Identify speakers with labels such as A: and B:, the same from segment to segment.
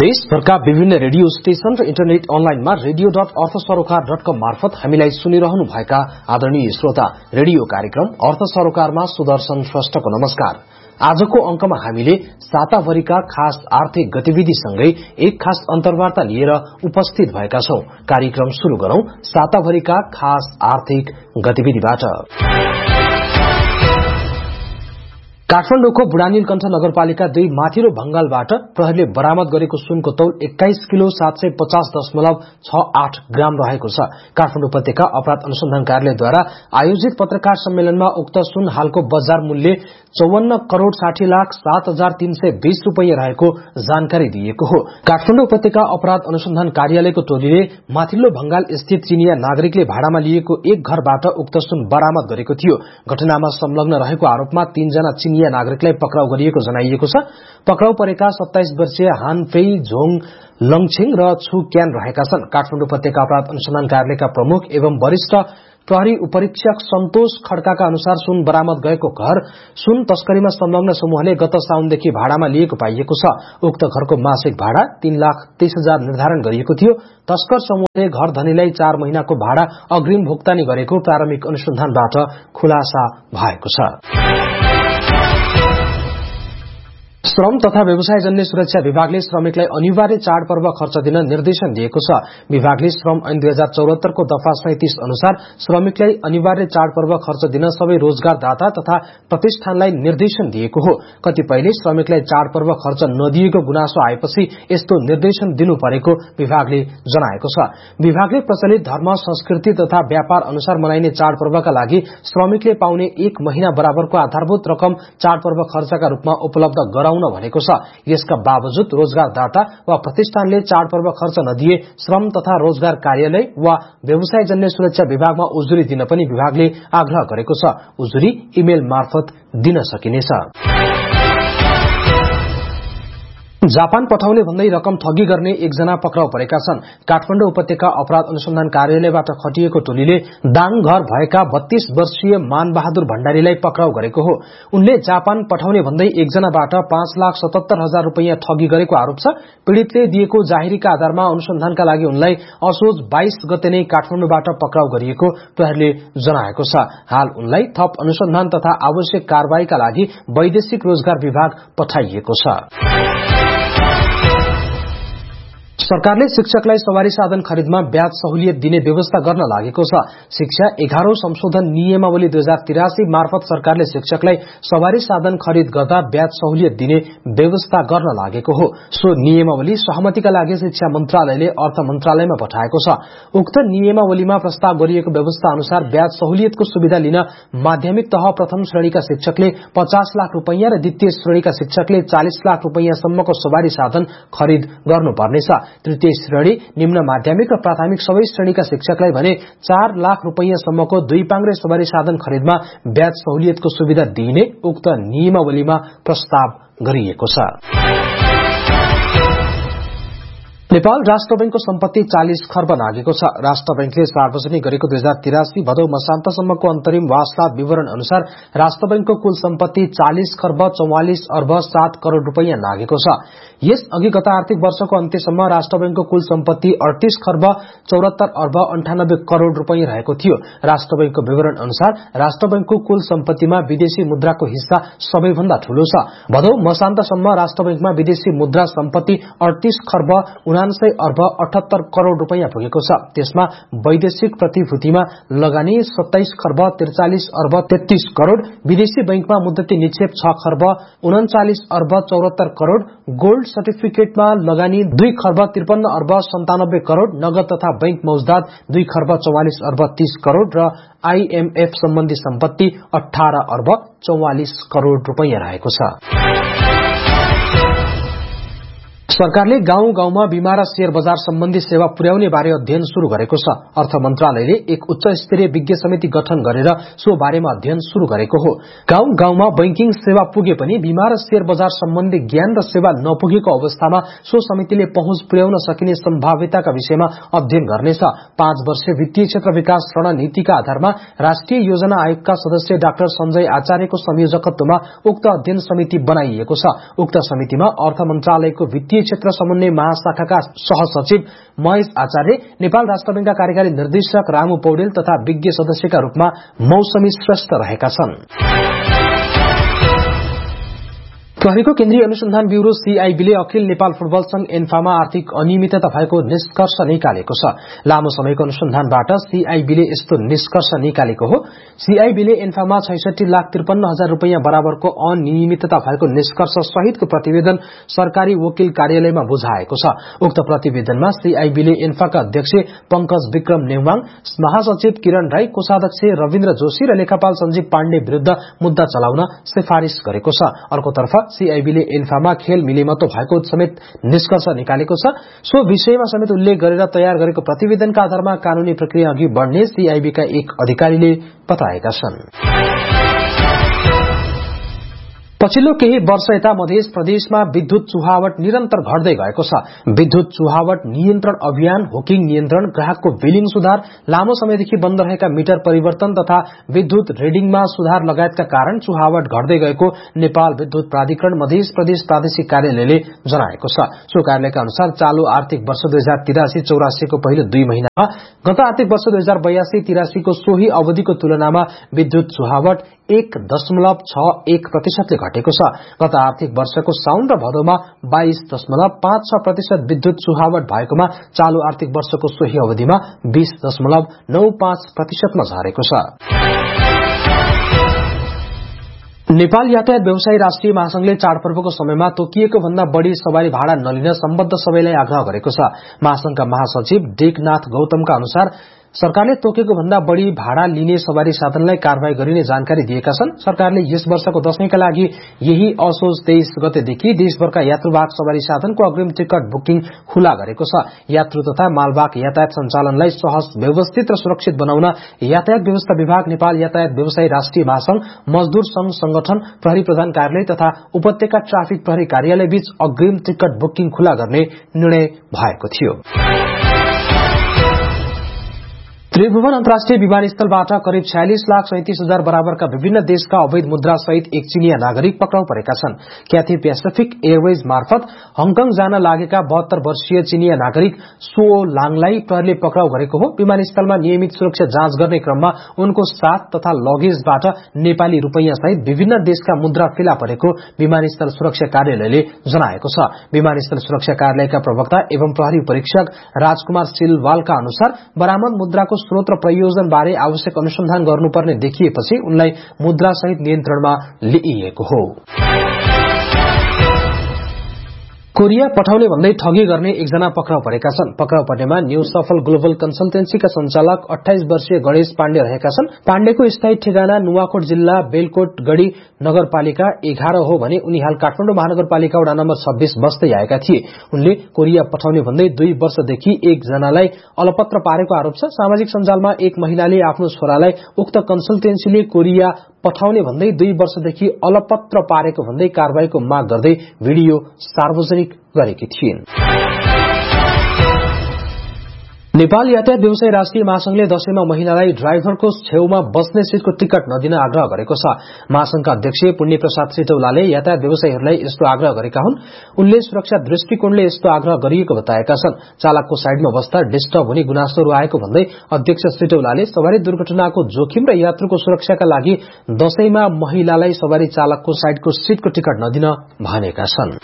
A: देशभरका विभिन्न radio station र internet अनलाइनमा radio.arthasarokar.com मार्फत हामीलाई सुनिरहनु भएका आदरणीय श्रोता, रेडियो कार्यक्रम अर्थ सरोकारमा सुदर्शन श्रेष्ठको नमस्कार। आजको अंकमा हामीले साताभरिका खास आर्थिक गतिविधिसँगै एक खास अन्तर्वार्ता लिएर उपस्थित भएका छौं। कार्यक्रम शुरू गरौं साताभरिका खास आर्थिक गतिविधिबाट। काठमाडौँको बुढानीलकण्ठ नगरपालिका 2 माथिल्लो भंगालबाट प्रहरीले बरामद गरेको सुनको तौल 21 किलो 750.68 ग्राम रहेको छ। काठमाडौँ उपत्यका अपराध अनुसन्धान कार्यालयद्वारा आयोजित पत्रकार सम्मेलनमा उक्त सुन हालको बजार मूल्य 54 करोड़ 60 लाख 7,320 रुपैयाँ रहेको जानकारी दिएको हो। काठमाडौँ उपत्यका अपराध अनुसन्धान कार्यालयको टोलीले माथिल्लो भंगाल स्थित चिनिया नागरिकले भाडामा लिएको एक घरबाट उक्त सुन बरामद गरेको थियो। घटनामा संलग्न रहेको आरोपमा 3 जना चिनिया नागरिकलाई पक्राउ गरिएको जनाइएको छ। पक्राउ परेका 27 वर्षीय हान फेई झोङ लङछिङ र छु क्यान रहेका छन्। काठमाडौँ उपत्यका अपराध अनुसन्धान कार्यालयका प्रमुख एवं वरिष्ठ प्रहरी उपरीक्षक सन्तोष खड्काका अनुसार सुन बरामद गएको घर सुन तस्करीमा संलग्न समूहले गत साउनदेखि भाडामा लिएको पाइएको छ। उक्त घरको मासिक भाडा 3,30,000 निर्धारण गरिएको थियो। तस्कर समूहले घर धनीलाई 4 महिनाको भाडा अग्रिम भुक्तानी गरेको प्रारम्भिक अनुसन्धानबाट खुलासा भएको छ। श्रम तथा व्यवसायजन्य सुरक्षा विभागले श्रमिकलाई अनिवार्य चाडपर्व खर्च दिन निर्देशन दिएको छ। विभागले श्रम ऐन 2074 को दफा 37 अनुसार श्रमिकलाई अनिवार्य चाडपर्व खर्च दिन सबै रोजगारदाता तथा प्रतिष्ठानलाई निर्देशन दिएको हो। कतिपयले श्रमिकलाई चाडपर्व खर्च नदिएको गुनासो आएपछि यस्तो निर्देशन दिनु परेको विभागले जनाएको छ। विभागले प्रचलित धर्म, संस्कृति तथा व्यापार अनुसार मनाइने चाडपर्वका लागि श्रमिकले पाउने 1 महिना बराबरको आधारभूत रकम चाडपर्व खर्चका रूपमा उपलब्ध गराउन भनेको छ। यसका बावजुद रोजगारदाता वा प्रतिष्ठानले चाडपर्व खर्च नदिए श्रम तथा रोजगार कार्यालय वा व्यवसायजन्य सुरक्षा विभागमा उजुरी दिन पनि विभागले आग्रह गरेको छ। उजुरी इमेल मार्फत दिन सकिनेछ। जापान पठाउने भन्दै रकम ठगी गर्ने एकजना पक्राउ परेका छन्। काठमाडौँ उपत्यका अपराध अनुसन्धान कार्यालयबाट खटिएको टोलीले दाङ घर भएका 32 वर्षीय मानबहादुर भण्डारीलाई पक्राउ गरेको हो। उनले जापान पठाउने भन्दै एकजनाबाट 5,77,000 रुपैयाँ ठगी गरेको आरोप छ। पीड़ितले दिएको जाहेरीका आधारमा अनुसन्धानका लागि उनलाई असोज 22 गते नै काठमाडौँबाट पक्राउ गरिएको प्रहरीले जनाएको छ। हाल उनलाई थप अनुसन्धान तथा आवश्यक कारबाहीका लागि वैदेशिक रोजगार विभाग पठाइएको छ। सरकारले शिक्षकलाई सवारी साधन खरिदमा ब्याज सहुलियत दिने व्यवस्था गर्न लागेको छ। शिक्षा 11औं संशोधन नियमावली 2083 मार्फत सरकारले शिक्षकलाई सवारी साधन खरिद गर्दा ब्याज सहुलियत दिने व्यवस्था गर्न लागेको हो। सो नियमावली सहमतिका लागि शिक्षा मन्त्रालयले अर्थ मन्त्रालयमा पठाएको छ। उक्त नियमावलीमा प्रस्ताव गरिएको व्यवस्था अनुसार ब्याज सहुलियतको सुविधा लिन माध्यमिक तह प्रथम श्रेणीका शिक्षकले 50 लाख रुपैयाँ र द्वितीय श्रेणीका शिक्षकले 40 लाख रुपैयाँ सम्मको सवारी साधन खरिद गर्नुपर्नेछ। तृतीय श्रेणी, निम्न माध्यमिक र प्राथमिक सबै श्रेणीका शिक्षकलाई भने 4 लाख रुपैयाँ सम्मको 2 पाङ्ग्रे सवारी साधन खरिदमा ब्याज सहुलियतको सुविधा दिइने उक्त नियमावलीमा प्रस्ताव गरिएको छ। नेपाल राष्ट्र बैंकको सम्पत्ति 40 खर्ब नागेको छ। राष्ट्र बैंकले सार्वजनिक गरेको 2083 भदौ मसान्तसम्मको अन्तरिम वास्ताद विवरण अनुसार राष्ट्र बैंकको कुल सम्पत्ति 40 खर्ब 44 अर्ब 7 करोड़ रुपैयाँ नागेको छ। यस अघि गत आर्थिक वर्षको अन्त्यसम्म राष्ट्र बैंकको कुल सम्पत्ति 38 खर्ब 74 अर्ब 98 करोड़ रुपैयाँ रहेको थियो। राष्ट्र बैंकको विवरण अनुसार राष्ट्र बैंकको कुल सम्पत्तिमा विदेशी मुद्राको हिस्सा सबैभन्दा ठूलो छ। भदौ मसान्तसम्म राष्ट्र बैंकमा विदेशी मुद्रा सम्पत्ति 38 खर्ब 79 अर्ब 78 करोड़ रुपैयाँ पुगेको छ। त्यसमा वैदेशिक प्रतिभूतिमा लगानी 27 खर्ब 43 अर्ब 33 करोड़, विदेशी बैंकमा मुद्दती निक्षेप 6 खर्ब 39 अर्ब 74 करोड़, गोल्ड सर्टिफिकेटमा लगानी 2 खर्ब 53 अर्ब 97 करोड़, नगद तथा बैंक मौजदात 2 खर्ब 44 अर्ब 30 करोड़ र IMF सम्बन्धी सम्पत्ति 18 अर्ब 44 करोड़ रुपैयाँ रहेको छ। सरकारले गाउँ गाउँमा बीमा र शेयर बजार सम्बन्धी सेवा पुर्याउने बारे अध्ययन शुरू गरेको छ। अर्थ मन्त्रालयले एक उच्च स्तरीय विज्ञ समिति गठन गरेर सो बारेमा अध्ययन शुरू गरेको हो। गाउँ गाउँमा बैंकिङ सेवा पुगे पनि बीमा र शेयर बजार सम्बन्धी ज्ञान र सेवा नपुगेको अवस्थामा सो समितिले पहुँच पुर्याउन सकिने सम्भाव्यताका विषयमा अध्ययन गर्नेछ। 5 वर्षीय वित्तीय क्षेत्र विकास रणनीतिका आधारमा राष्ट्रिय योजना आयोगका सदस्य डाक्टर सञ्जय आचार्यको संयोजकत्वमा उक्त अध्ययन समिति बनाइएको छ। उक्त समितिमा अर्थ मन्त्रालयको वित्तीय क्षेत्र समन्वय महाशाखाका सहसचिव महेश आचार्य, नेपाल राष्ट्र बैंकका कार्यकारी निर्देशक रामु पौडेल तथा विज्ञ सदस्यका रूपमा मौसमी श्रेष्ठ रहेका छन्। प्रहरीको केन्द्रीय अनुसन्धान ब्यूरो सीआईबीले अखिल नेपाल फुटबल संघ एन्फामा आर्थिक अनियमितता भएको निष्कर्ष निकालेको छ। लामो समयको अनुसन्धानबाट सीआईबीले यस्तो निष्कर्ष निकालेको हो। सीआईबीले एन्फामा 66,53,000 रूपियाँ बराबरको अनियमितता भएको निष्कर्ष सहितको प्रतिवेदन सरकारी वकिल कार्यालयमा बुझाएको छ। उक्त प्रतिवेदनमा सीआईबीले एन्फाका अध्यक्ष पंकज विक्रम नेवाङ, महासचिव किरण राई, कोषाध्यक्ष रविन्द्र जोशी र लेखापाल सञ्जीव पाण्डे विरूद्ध मुद्दा चलाउन सिफारिश गरेको छ। अर्कोतर्फ सीआईबीले एन्फामा खेल मिलेमतो भएको समेत निष्कर्ष निकालेको छ। सो विषयमा समेत उल्लेख गरेर तयार गरेको प्रतिवेदनका आधारमा कानूनी प्रक्रिया अघि बढ्ने सीआईबीका एक अधिकारीले बताएका छन्। पछिल्लो केही वर्ष यता मध्य प्रदेशमा विद्युत चुहावट निरन्तर घट्दै गएको छ। विद्युत चुहावट नियन्त्रण अभियान, हुकिङ नियन्त्रण, ग्राहकको बिलिङ सुधार, लामो समयदेखि बन्द रहेका मिटर परिवर्तन तथा विद्युत रिडिङमा सुधार लगायतका कारण चुहावट घट्दै गएको नेपाल विद्युत प्राधिकरण मध्य प्रदेश प्रादेशिक कार्यालयले जनाएको छ। सो कार्यालयका अनुसार चालू आर्थिक वर्ष 2083-84 को पहिलो 2 महिनामा गत आर्थिक वर्ष 2082-83 को सोही अवधिको तुलनामा विद्युत चुहावट 1.61% घटेको छ। गत आर्थिक वर्षको साउन र भदौमा 22.56% विद्युत चुहावट भएकोमा चालू आर्थिक वर्षको सोही अवधिमा 20.95% मा झरेको छ। नेपाल यातायात व्यवसायी राष्ट्रिय महासंघले चाडपर्वको समयमा तोकिएको भन्दा बढ़ी सवारी भाड़ा नलिन सम्बद्ध सबैलाई आग्रह गरेको छ। महासंघका महासचिव टेकनाथ गौतमका अनुसार सरकारले तोकेको भन्दा बढ़ी भाड़ा लिने सवारी साधनलाई कारवाही गरिने जानकारी दिएका छन्। सरकारले यस वर्षको दशैंका लागि यही असोज 23 गतेदेखि देशभरका यात्रुवाहक सवारी साधनको अग्रिम टिकट बुकिङ खुला गरेको छ। यात्रु तथा मालवाहक यातायात सञ्चालनलाई सहज, व्यवस्थित र सुरक्षित बनाउन यातायात व्यवस्था विभाग, नेपाल यातायात व्यवसायी राष्ट्रिय महासंघ, मजदूर संघ संगठन, प्रहरी प्रधान कार्यालय तथा उपत्यका ट्राफिक प्रहरी कार्यालय बीच अग्रिम टिकट बुकिङ खुला गर्ने निर्णय भएको थियो। त्रिभुवन अन्तर्राष्ट्रिय विमानस्थलबाट करिब 46,37,000 बराबरका विभिन्न देशका अवैध मुद्रा सहित एक चिनिया नागरिक पक्राउ परेका छन्। क्याथी पेसिफिक एयरवेज मार्फत हङकङ जान लागेका 72 वर्षीय चिनिया नागरिक सो लाङलाई प्रहरीले पक्राउ गरेको हो। विमानस्थलमा नियमित सुरक्षा जाँच गर्ने क्रममा उनको साथ तथा लगेजबाट नेपाली रूपैयाँ सहित विभिन्न देशका मुद्रा फेला परेको विमानस्थल सुरक्षा कार्यालयले जनाएको छ। विमानस्थल सुरक्षा कार्यालयका प्रवक्ता एवं प्रहरी परीक्षक राजकुमार सिलवालका अनुसार बरामद मुद्राको स्रोत र प्रयोजन बारे आवश्यक अनुसन्धान गर्नुपर्ने देखिएपछि उनलाई मुद्रा सहित नियन्त्रणमा लिइएको हो। कोरिया पठाउने भन्दै ठगी गर्ने एकजना पक्राउ परेका छन्। पक्राउ पर्नेमा न्यू सफल ग्लोबल कन्सल्टेन्सीका संचालक 28 वर्षीय गणेश पाण्डे रहेका छन्। पाण्डेको स्थायी ठेगाना नुवाकोट जिल्ला बेलकोटगढ़ी नगरपालिका 11 हो भने उनी हाल काठमाडौँ महानगरपालिका वडा नम्बर 26 बस्दै आएका थिए। उनले कोरिया पठाउने भन्दै 2 वर्षदेखि एकजनालाई अलपत्र पारेको आरोप छ। सामाजिक सञ्जालमा एक महिलाले आफ्नो छोरालाई उक्त कन्सल्टेन्सीले कोरिया पठाउने भन्दै 2 वर्षदेखि अलपत्र पारेको भन्दै कारबाहीको माग गर्दै भिडियो सार्वजनिक गरेकी थिइन्। नेपाल यातायात व्यवसायी राष्ट्रिय महासंघले दशैंमा महिलालाई ड्राइभरको छेउमा बस्ने सीटको टिकट नदिन आग्रह गरेको छ। महासंघका अध्यक्ष पुण्य प्रसाद सिटौलाले यातायात व्यवसायीहरूलाई यस्तो आग्रह गरेका हुन्। उनले सुरक्षा दृष्टिकोणले यस्तो आग्रह गरिएको बताएका छन्। चालकको साइडमा बस्दा डिस्टर्ब हुने गुनासोहरू आएको भन्दै अध्यक्ष सिटौलाले सवारी दुर्घटनाको जोखिम र यात्रुको सुरक्षाका लागि दशैंमा महिलालाई सवारी चालकको साइडको सीटको टिकट नदिन भनेका छन्।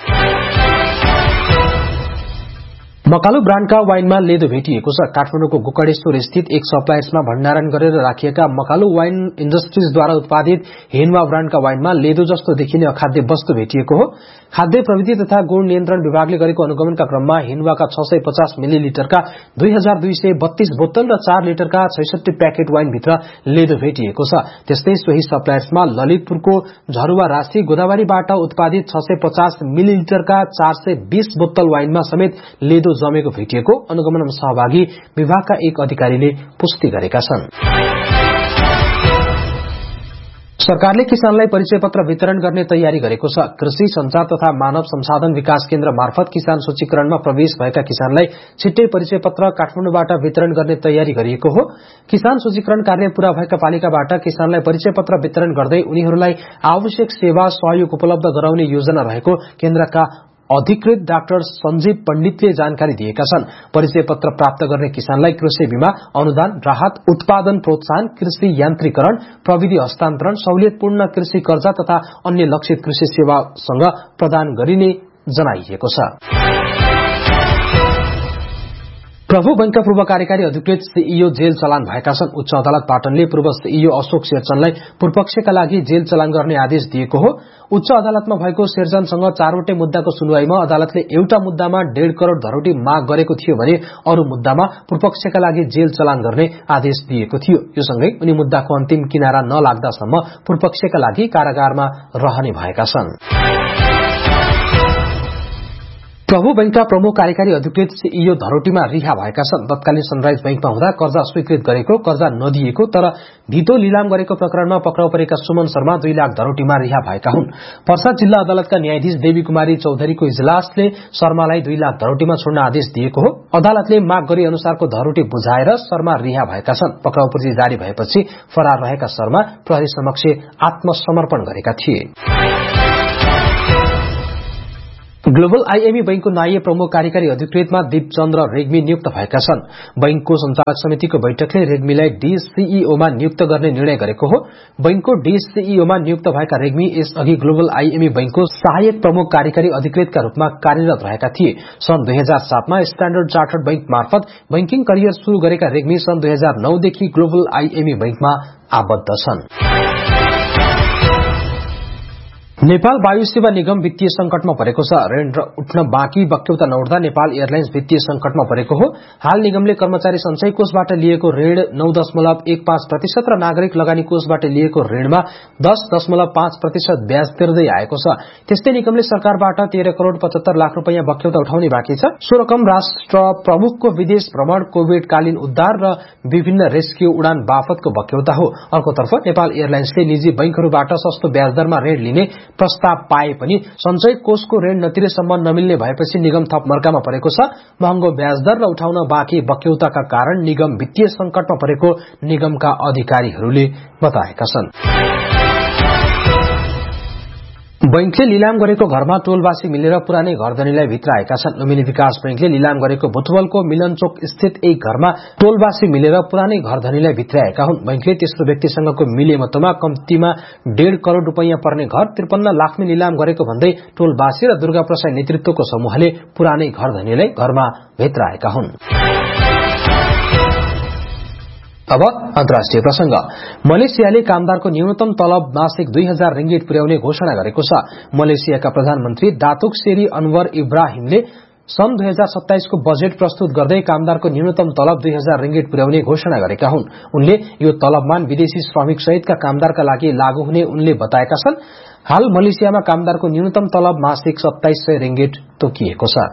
A: मकालु ब्रान्डका वाइनमा लेदो भेटिएको छ। काठमाडौँको गोकर्णेश्वर स्थित एक सप्लायर्समा भण्डारण गरेर राखिएका मकालु वाइन इन्डस्ट्रिजद्वारा उत्पादित हिन्वा ब्रान्डका वाइनमा लेदो जस्तो देखिने अखाद्य वस्तु भेटिएको हो। खाद्य प्रविधि तथा गुण नियन्त्रण विभागले गरेको अनुगमनका क्रममा हिन्वाका 650 मिलिलिटरका 2232 बोतल र 4 लिटरका 66 प्याकेट वाइनभित्र लेदो भेटिएको छ। त्यस्तै सोही सप्लायर्समा ललितपुरको झरुवा राशि गोदावरीबाट उत्पादित 650 मिलिलिटरका 420 बोतल वाइनमा समेत लेदो जमेको भेटिएको अनुगमनमा सहभागी विभागका एक अधिकारीले पुष्टि गरेका छन्। सरकारले किसानलाई परिचय पत्र वितरण गर्ने तयारी गरेको छ। कृषि संचार तथा मानव संसाधन विकास केन्द्र मार्फत किसान सूचीकरणमा प्रवेश भएका किसानलाई छिट्टै परिचय पत्र काठमाडौँबाट वितरण गर्ने तयारी गरिएको हो। किसान सूचीकरण कार्य पूरा भएका पालिकाबाट किसानलाई परिचय पत्र वितरण गर्दै उनीहरूलाई आवश्यक सेवा सहयोग उपलब्ध गराउने योजना रहेको केन्द्रका अधिकृत डाक्टर सञ्जीव पण्डितले जानकारी दिएका छन्। परिचय पत्र प्राप्त गर्ने किसानलाई कृषि बीमा, अनुदान, राहत, उत्पादन प्रोत्साहन, कृषि यान्त्रीकरण, प्रविधि हस्तान्तरण, सहुलियतपूर्ण कृषि कर्जा तथा अन्य लक्षित कृषि सेवासँग प्रदान गरिने जनाइएको छ। प्रभु बैंकका पूर्व कार्यकारी अधिकृत सीईओ जेल चलान भएका छन्। उच्च अदालत पाटनले पूर्व सीईओ अशोक शेरचनलाई पूर्वपक्षका लागि जेल चलान गर्ने आदेश दिएको हो। उच्च अदालतमा भएको शेरचनसँग 4वटै मुद्दाको सुनवाईमा अदालतले एउटा मुद्दामा 1.5 करोड़ धरोटी माग गरेको थियो भने अरू मुद्दामा पूर्वपक्षका लागि जेल चलान गर्ने आदेश दिएको थियो। यो सँगै उनी मुद्दाको अन्तिम किनारा नलाग्दासम्म पूर्वपक्षका लागि कारागारमा रहने भएका छन्। प्रभु बैंकका प्रमुख कार्यकारी अधिकृत सीईओ धरोटीमा रिहा भएका छन्। तत्कालीन सनराइज बैंकमा हुँदा कर्जा स्वीकृत गरेको, कर्जा नदिएको तर भितो लिलाम गरेको प्रकरणमा पक्राउ परेका सुमन शर्मा 2 लाख धरोटीमा रिहा भएका हुन्। पर्सा जिल्ला अदालतका न्यायाधीश देवी कुमारी चौधरीको इजलासले शर्मालाई 2 लाख धरोटीमा छोड्न आदेश दिएको हो। अदालतले माग गरे अनुसारको धरोटी बुझाएर शर्मा रिहा भएका छन्। पक्राउ पर्ची जारी भएपछि फरार रहेका शर्मा प्रहरी समक्ष आत्मसमर्पण गरेका थिए। ग्लोबल आईएमई बैंकको नयाँ प्रमुख कार्यकारी अधिकृतमा दीपचन्द्र रेग्मी नियुक्त भएका छन्। बैंकको संचालक समितिको बैठकले रेग्मीलाई डीसीईओमा नियुक्त गर्ने निर्णय गरेको हो। बैंकको डीसीईओमा नियुक्त भएका रेग्मी यसअघि ग्लोबल आईएमई बैंकको सहायक प्रमुख कार्यकारी अधिकृतका रूपमा कार्यरत रहेका थिए। सन् 2007 मा स्ट्याण्डर्ड चार्टर्ड बैंक मार्फत बैंकिङ करियर शुरू गरेका रेग्मी सन् 2009 देखि ग्लोबल आईएमई बैंकमा आबद्ध छन्। नेपाल वायु सेवा निगम वित्तीय संकटमा परेको छ। ऋण उठ्न बाँकी बक्यौता नउठ्दा नेपाल एयरलाइन्स वित्तीय संकटमा परेको हो। हाल निगमले कर्मचारी संचय कोषबाट लिएको ऋण 9.15% र नागरिक लगानी कोषबाट लिएको ऋणमा 10.5% ब्याज तिर्दै आएको छ। त्यस्तै निगमले सरकारबाट 13 करोड़ 75 लाख रुपैयाँ बक्यौता उठाउने बाँकी छ। सो रकम राष्ट्र प्रमुखको विदेश भ्रमण, कोविडकालीन उद्धार र विभिन्न रेस्क्यू उडान बापतको बक्यौता हो। अर्कोतर्फ नेपाल एयरलाइन्सले निजी बैंकहरूबाट सस्तो ब्याज दरमा ऋण लिने प्रस्ताव पाए पनि संचय कोषको ऋण नतिरेसम्म नमिल्ने भएपछि निगम थप मर्कामा परेको छ। महँगो ब्याजदर र उठाउन बाँकी बक्यौताका कारण निगम वित्तीय संकटमा परेको निगमका अधिकारीहरूले बताएका छन्। बैंकले लिलाम गरेको घरमा टोलवासी मिलेर पुरानै घरधनीलाई भित्राएका छन्। लुम्बिनी विकास बैंकले लिलाम गरेको बुटवलको मिलनचोक स्थित एक घरमा टोलवासी मिलेर पुरानै घरधनीलाई भित्राएका हुन्। बैंकले तेस्रो व्यक्तिसँगको मिलेमतोमा कम्तीमा 1.5 करोड़ रुपैयाँ पर्ने घर 53 लाखमा लिलाम गरेको भन्दै टोलवासी र दुर्गा प्रसाद नेतृत्वको समूहले पुरानै घरधनीलाई घरमा भित्राएका हुन्। अब अन्तर्राष्ट्रिय प्रसंग। मलेसियाले कामदारको न्यूनतम तलब मासिक 2000 रिंगिट पुर्याउने घोषणा गरेको छ। मलेसियाका प्रधानमन्त्री दातुक सेरी अनवर इब्राहिमले सन् 2027 को बजेट प्रस्तुत गर्दै कामदारको न्यूनतम तलब 2000 रिंगिट पुर्याउने घोषणा गरेका हुन्। उनले यो तलबमान विदेशी श्रमिक सहितका कामदारका लागि लागू हुने उनले बताएका छन्। हाल मलेसियामा कामदारको न्यूनतम तलब मासिक 2700 रिंगिट तोकिएको छ।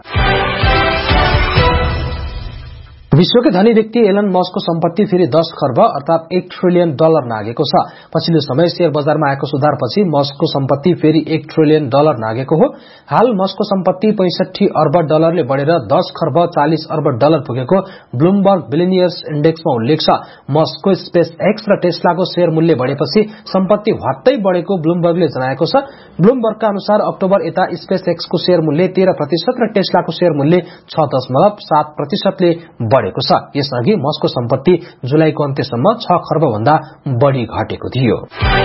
A: विश्वकै धनी व्यक्ति एलन मस्कको सम्पत्ति फेरि 10 खर्ब अर्थात $1 ट्रिलियन नागेको छ। पछिल्लो समय शेयर बजारमा आएको सुधारपछि मस्कको सम्पत्ति फेरि $1 ट्रिलियन नागेको हो। हाल मस्कको सम्पत्ति $65 अर्ब ले बढेर 10 खर्ब 40 अर्ब पुगेको ब्लुमबर्ग बिलियनियर्स इन्डेक्समा उल्लेख छ। मस्कको स्पेस एक्स र टेस्लाको शेयर मूल्य बढेपछि सम्पत्ति हट्टै बढेको ब्लुमबर्गले जनाएको छ। ब्लुमबर्गका अनुसार अक्टोबर यता स्पेस एक्सको शेयर मूल्य 13% र टेस्लाको शेयर मूल्य 6.7% ले बढेको छ। यसअघि मस्कको सम्पत्ति जुलाईको अन्त्यसम्म 6 खर्ब भन्दा बढ़ी घटेको थियो।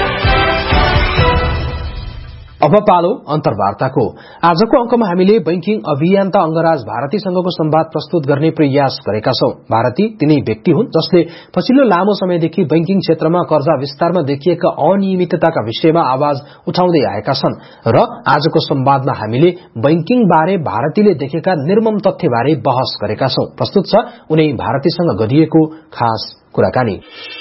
A: अब पालो अन्तर्वार्ताको। आजको अंकमा हामीले बैंकिङ अभियन्ता अंगराज भारतीसँगको संवाद प्रस्तुत गर्ने प्रयास गरेका छौं। भारती तिनै व्यक्ति हुन् जसले पछिल्लो लामो समयदेखि बैंकिङ क्षेत्रमा कर्जा विस्तारमा देखिएका अनियमितताका विषयमा आवाज उठाउँदै आएका छन् र आजको संवादमा हामीले बैंकिङ बारे भारतीले देखेका निर्मम तथ्य बारे बहस गरेका छौं। प्रस्तुत छ उनै भारतीसँग गरिएको खास कुराकानी।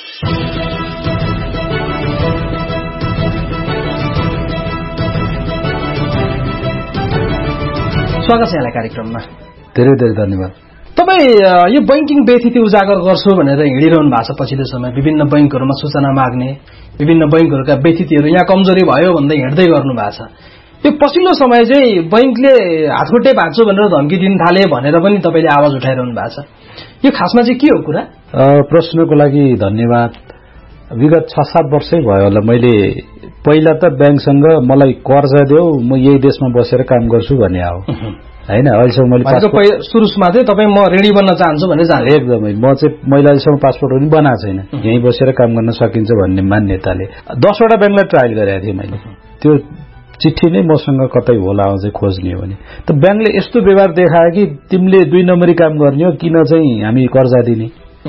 A: स्वागत छ यहाँलाई कार्यक्रममा।
B: धेरै धेरै धन्यवाद।
A: तपाई यो बैंकिङ बेथिति उजागर गर्छु भनेर हिँडिरहनु भएको छ। पछिल्लो समय विभिन्न बैंकहरुमा सूचना माग्ने, विभिन्न बैंकहरुका बेथितिहरु यहाँ कमजोरी भयो भन्दै हिँड्दै गर्नु भएको छ। यो पछिल्लो समय चाहिँ बैंकले हातखुट्टे भाग्छु भनेर धम्की दिन थाले भनेर पनि तपाईले आवाज उठाइरहनु भएको छ। यो खासमा चाहिँ के हो कुरा?
B: प्रश्नको लागि धन्यवाद। विगत 6-7 वर्षै भयो होला मैले पहिला त बैंकसँग मलाई कर्जा देऊ म यही देशमा बसेर काम गर्छु भन्ने हो हैन। अहिलेसम्म मैले
A: सुरुमा चाहिँ तपाईँ म ऋणी बन्न चाहन्छु भन्ने चाहन्छु
B: एकदमै मैले अहिलेसम्म पासपोर्ट पनि बनाएको छैन, यहीँ बसेर काम गर्न सकिन्छ भन्ने मान्यताले 10 वटा बैंकलाई ट्रायल गरेको थिएँ मैले। त्यो चिठी नै मसँग कतै होला चाहिँ खोज्ने हो भने त बैंकले यस्तो व्यवहार देखायो कि तिमीले 2 नम्बरी काम गर्ने हो, किन चाहिँ हामी कर्जा दिने।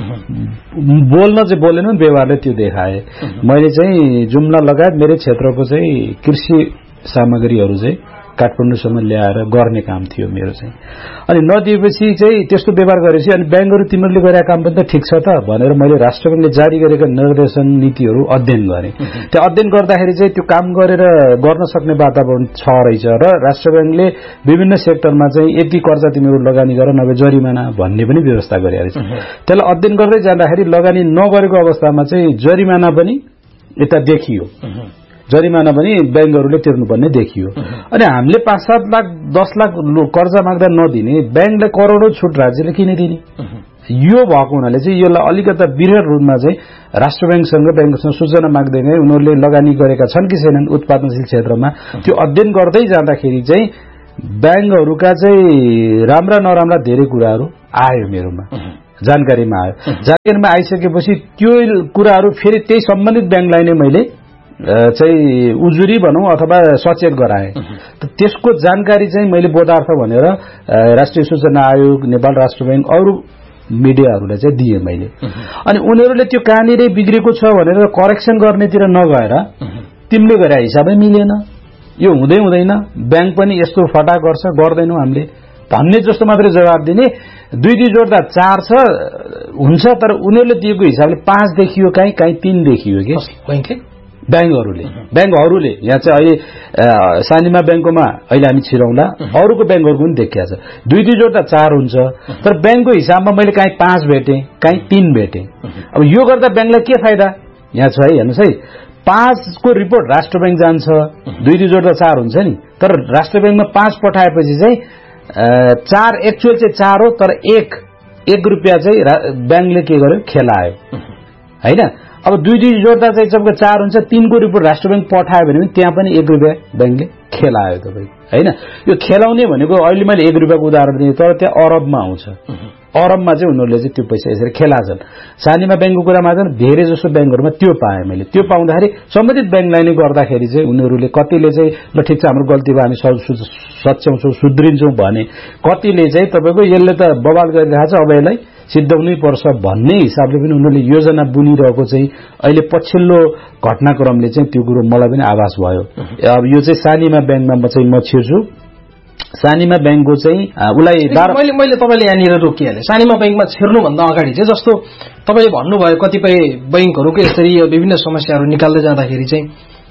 B: बोल्न चाहिँ बोलेन, व्यवहारले त्यो देखाए। मैले चाहिँ जुम्ला लगायत मेरो क्षेत्रको चाहिँ कृषि सामग्रीहरू चाहिँ काठमाडौँसम्म ल्याएर गर्ने काम थियो मेरो चाहिँ। अनि नदिएपछि चाहिँ त्यस्तो व्यवहार गरेपछि अनि बैंकहरू तिमीहरूले गरेका काम पनि त ठिक छ त भनेर मैले राष्ट्र बैंकले जारी गरेका निर्देशन नीतिहरू अध्ययन गरेँ। त्यो अध्ययन गर्दाखेरि चाहिँ त्यो काम गरेर गर्न सक्ने वातावरण छ रहेछ र राष्ट्र बैंकले विभिन्न सेक्टरमा चाहिँ यति कर्जा तिमीहरू लगानी गर नभए जरिमाना भन्ने पनि व्यवस्था गरेको रहेछ। त्यसलाई अध्ययन गर्दै जाँदाखेरि लगानी नगरेको अवस्थामा चाहिँ जरिमाना पनि यता देखियो, जरिमाना पनि बैंकहरूले तिर्नुपर्ने देखियो। अनि हामीले 5-7 लाख 10 लाख कर्जा माग्दा नदिने बैंकले करोडौं छुट राज्यले किन दिने। यो भएको हुनाले चाहिँ यसलाई अलिकता विरल रूपमा चाहिँ राष्ट्र बैंकसँग सूचना माग्दै गए उनीहरूले लगानी गरेका छन् कि छैनन् उत्पादनशील क्षेत्रमा। त्यो अध्ययन गर्दै जाँदाखेरि चाहिँ बैंकहरूका चाहिँ राम्रा नराम्रा धेरै कुराहरू आयो मेरोमा, जानकारीमा आयो। जानकारीमा आइसकेपछि त्यो कुराहरू फेरि त्यही सम्बन्धित बैंकलाई नै मैले चाहिँ उजुरी भनौं अथवा सचेत गराए। त्यसको जानकारी चाहिँ मैले बोधार्थ भनेर राष्ट्रिय सूचना आयोग, नेपाल राष्ट्र बैंक, अरू मिडियाहरूलाई चाहिँ दिए मैले। अनि उनीहरूले त्यो कहाँनिर बिग्रेको छ भनेर करेक्सन गर्नेतिर नगएर तिमीले गरे हिसाबै मिलेन, यो हुँदै हुँदैन, बैंक पनि यस्तो फटा गर्छ, गर्दैनौ हामीले भन्ने जस्तो मात्रै जवाब दिने। 2 जोड्दा 4 छ हुन्छ, तर उनीहरूले दिएको हिसाबले 5 देखियो, कहीँ 3 देखियो कि बैंकहरूले। यहाँ चाहिँ अहिले सानिमा बैंकमा अहिले हामी छिरौँला, अरूको बैंकहरूको पनि देखिया छ 2 जोड्दा 4 हुन्छ, तर बैंकको हिसाबमा मैले कहीँ 5 भेटेँ, कहीँ 3 भेटेँ। अब यो गर्दा बैंकलाई के फाइदा यहाँ छ है, हेर्नुहोस् है। 5 को रिपोर्ट राष्ट्र बैंक जान्छ, 2 जोड्दा 4 हुन्छ नि, तर राष्ट्र बैंकमा 5 पठाएपछि चाहिँ 4 एक्चुअल चाहिँ 4 हो, तर 1 रुपियाँ चाहिँ बैंकले के गर्यो, खेलायो हैन। अब 2 जोड्दा चाहिँ जब 4 हुन्छ, 3 को रिपोर्ट राष्ट्र बैंक पठायो भने त्यहाँ पनि 1 रुपियाँ बैंकले खेलायो तपाईँ हैन। यो खेलाउने भनेको अहिले मैले 1 रुपियाँको उदाहरण दिएँ, तर त्यहाँ अरबमा आउँछ। अरबमा चाहिँ उनीहरूले चाहिँ त्यो पैसा यसरी खेलाछन्। सानीमा बैंकको कुरामा चाहिँ धेरै जसो बैंकहरूमा त्यो पाएँ मैले। त्यो पाउँदाखेरि सम्बन्धित बैंकलाई नै गर्दाखेरि चाहिँ उनीहरूले कतिले चाहिँ ल ठिक छ हाम्रो गल्ती भयो, हामी सच्याउँछौँ, सुध्रिन्छौँ भने, कतिले चाहिँ तपाईँको यसले त बवाल गरिरहेको छ, अब यसलाई सिद्धाउनै पर्छ भन्ने हिसाबले पनि उनीहरूले योजना बुनिरहेको चाहिँ अहिले पछिल्लो घटनाक्रमले चाहिँ त्यो कुरो मलाई पनि आभास भयो। अब यो चाहिँ सानीमा बैंकमा म छिर्छु। सानीमा बैंकको चाहिँ उलाई
A: मैले तपाईले यहाँनिर रोकिहालेँ। सानीमा बैंकमा छिर्नुभन्दा अगाडि चाहिँ जस्तो तपाईले भन्नुभयो कतिपय बैंकहरूको यसरी विभिन्न समस्याहरू निकाल्दै जाँदाखेरि चाहिँ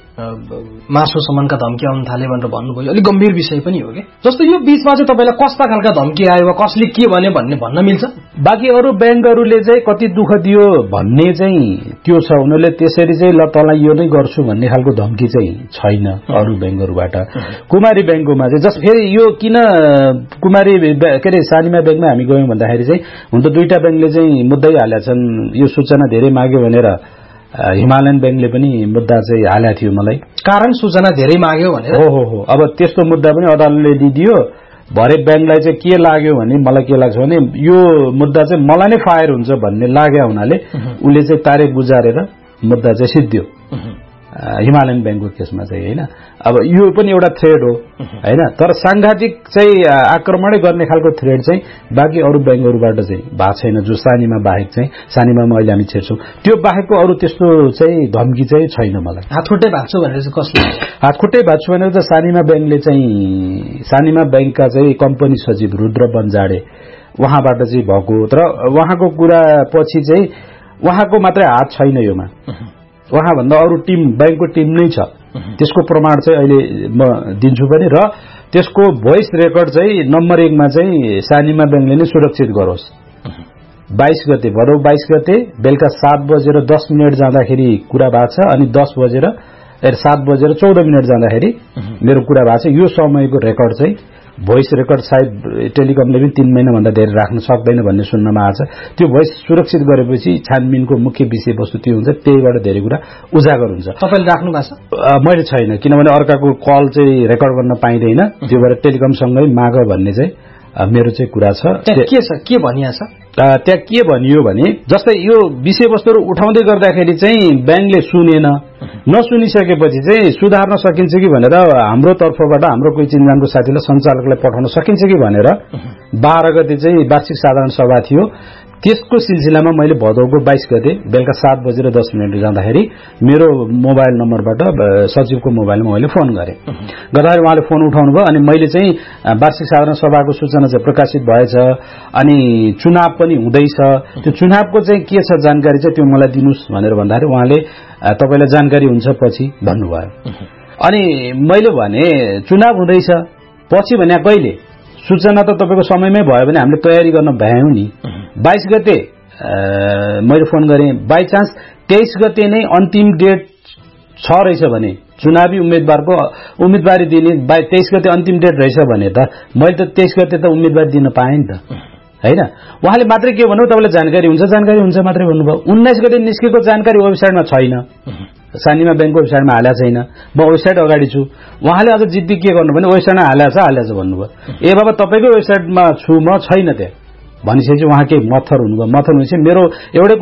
A: मासु सम्मानका धम्की आउन थाले भनेर भन्नुभयो, अलिक गम्भीर विषय पनि हो कि। जस्तो यो बीचमा चाहिँ तपाईलाई कस्ता खालका धम्की आयो वा कसले के भन्यो भन्ने भन्न मिल्छ?
B: बाँकी अरू बैंकहरूले चाहिँ कति दुःख दियो भन्ने चाहिँ त्यो छ, उनीहरूले त्यसरी चाहिँ ल तँलाई यो नै गर्छु भन्ने खालको धम्की चाहिँ छैन अरू बैंकहरूबाट। कुमारी बैंकमा चाहिँ जस फेरि यो किन कुमारी के अरे सानीमा बैंकमा हामी गयौं भन्दाखेरि चाहिँ हुन त 2टा बैंकले चाहिँ मुद्दै हालेका छन्, यो सूचना धेरै माग्यो भनेर हिमालयन बैंकले पनि मुद्दा चाहिँ हालेको थियो मलाई,
A: कारण सूचना धेरै माग्यो भनेर।
B: हो अब त्यस्तो मुद्दा पनि अदालतले दिदियो। भरे बैंकलाई चाहिँ के लाग्यो भने मलाई के लाग्छ भने यो मुद्दा चाहिँ मलाई नै फायर हुन्छ भन्ने लाग्यो हुनाले उले चाहिँ तारे गुजारेर मुद्दा चाहिँ सिद्धियो हिमालयन बैंकको केसमा चाहिँ हैन। अब यो पनि एउटा थ्रेड हो हैन, तर सांघातिक चाहिँ आक्रमणै गर्ने खालको थ्रेड चाहिँ बाँकी अरू बैंकहरूबाट चाहिँ भएको छैन, जो सानीमा बाहेक चाहिँ सानीमामा अहिले हामी छिर्छौं त्यो बाहेकको अरू त्यस्तो चाहिँ धम्की चाहिँ छैन मलाई।
A: हातखुट्टै भाग्छु भनेर चाहिँ कसले
B: हातखुट्टै भाग्छु भनेर त सानीमा बैंकले चाहिँ सानीमा बैंकका चाहिँ कम्पनी सचिव रुद्र बन्जाडे उहाँबाट चाहिँ भएको, तर उहाँको कुरा पछि चाहिँ उहाँको मात्रै हात छैन योमा, वहाँ भन्दा अरू टिम बैंकको टिम नै छ। त्यसको प्रमाण चाहिँ अहिले म दिन्छु पनि, र त्यसको भोइस रेकर्ड चाहिँ नम्बर 1 मा चाहिँ सानीमा बैंकले नै सुरक्षित गरोस्। 22 गते भदौ 22 गते बेलुका 7:10 जाँदाखेरि कुरा भएको छ, अनि 7:14 जाँदाखेरि मेरो कुरा भएको छ। यो समयको रेकर्ड चाहिँ भोइस रेकर्ड सायद टेलिकमले पनि 3 महिनाभन्दा धेरै राख्न सक्दैन भन्ने सुन्नमा आछ। त्यो भोइस सुरक्षित गरेपछि छानबिनको मुख्य विषयवस्तु त्यो हुन्छ, त्यहीबाट धेरै कुरा उजागर हुन्छ।
A: तपाईले राख्नु भएको छ?
B: मैले छैन, किनभने अर्काको कल चाहिँ रेकर्ड गर्न पाइँदैन। त्यो भएर टेलिकमसँगै माग भन्ने चाहिँ मेरो चाहिँ कुरा छ।
A: के भनिया छ
B: त्यहाँ? के भनियो भने जस्तै यो विषयवस्तुहरू उठाउँदै गर्दाखेरि चाहिँ ब्याङ्कले सुनेन, नसुनिसकेपछि चाहिँ सुधार्न सकिन्छ कि भनेर हाम्रो तर्फबाट हाम्रो कोही चिन्जानको साथीलाई सञ्चालकलाई पठाउन सकिन्छ कि भनेर 12 गते चाहिँ वार्षिक साधारण सभा थियो। त्यसको सिलसिलामा मैले भदौको 22 गते बेलुका 7:10 जाँदाखेरि मेरो मोबाइल नम्बरबाट सचिवको मोबाइलमा मैले फोन गरेँ। गर्दाखेरि उहाँले फोन उठाउनु भयो। अनि मैले चाहिँ वार्षिक साधारण सभाको सूचना चाहिँ प्रकाशित भएछ, अनि चुनाव पनि हुँदैछ, त्यो चुनावको चाहिँ के छ जानकारी चाहिँ त्यो मलाई दिनुस् भनेर भन्दाखेरि उहाँले तपाईलाई जानकारी हुन्छ पछि भन्नुभयो। अनि मैले भने चुनाव हुँदैछ पछि भने कहिले? सूचना त तपाईको समयमै भयो भने हामीले तयारी गर्न भ्यायौं नि। 22 गते मैले फोन गरेँ। बाइ चान्स 23 गते नै अन्तिम डेट छ रहेछ भने चुनावी उम्मेदवारको उम्मेदवारी दिने 23 गते अन्तिम डेट रहेछ भने त मैले त 23 गते त उम्मेदवारी दिन पाएँ नि त, हैन? उहाँले मात्रै के भन्नु, तपाईलाई जानकारी हुन्छ मात्रै भन्नुभयो। 19 गते निस्केको जानकारी वेबसाइटमा छैन, सानीमा ब्याङ्कको वेबसाइटमा हालेको छैन। म वेबसाइट अगाडि छु। उहाँले अझ जिद्दी के गर्नु भने वेबसाइटमा हालेको छ भन्नुभयो। ए बाबा तपाईकै वेबसाइटमा छु म, छैन त्यहाँ भनिसकेपछि उहाँ के मत्थर हुनुभयो। मत्थर हुनेपछि मेरो एउटै